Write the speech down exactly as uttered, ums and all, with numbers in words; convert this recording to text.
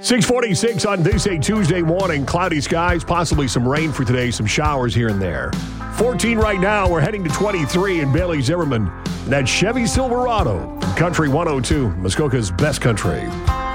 six forty-six on this a Tuesday morning. Cloudy skies, possibly some rain for today, some showers here and there. fourteen right now. We're heading to twenty-three in Bailey Zimmerman. That Chevy Silverado from Country one oh two, Muskoka's best country.